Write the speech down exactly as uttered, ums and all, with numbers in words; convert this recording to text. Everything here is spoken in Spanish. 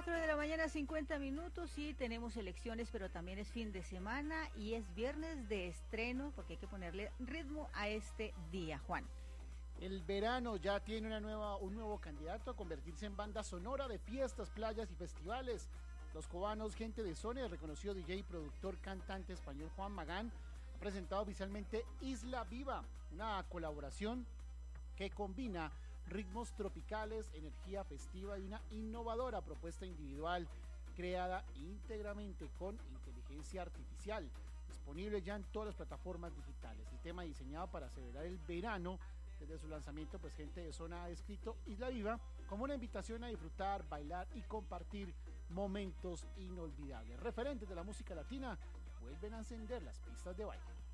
cuatro de la mañana, cincuenta minutos, y tenemos elecciones, pero también es fin de semana y es viernes de estreno, porque hay que ponerle ritmo a este día, Juan. El verano ya tiene una nueva, un nuevo candidato a convertirse en banda sonora de fiestas, playas y festivales. Los cubanos Gente de Zona, el reconocido D J, productor, cantante español Juan Magán, ha presentado oficialmente Isla Viva, una colaboración que combina ritmos tropicales, energía festiva y una innovadora propuesta individual creada íntegramente con inteligencia artificial, disponible ya en todas las plataformas digitales. El tema diseñado para celebrar el verano. Desde su lanzamiento, pues Gente de Zona ha descrito Isla Viva como una invitación a disfrutar, bailar y compartir momentos inolvidables. Referentes de la música latina vuelven a encender las pistas de baile.